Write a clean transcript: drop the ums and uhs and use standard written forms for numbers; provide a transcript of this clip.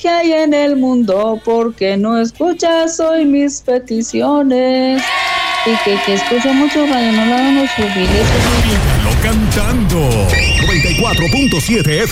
que hay en el mundo, porque no escuchas hoy mis peticiones. Y que escucho mucho Radio Nolado, no subirle. Lo cantando. 94.7 FM.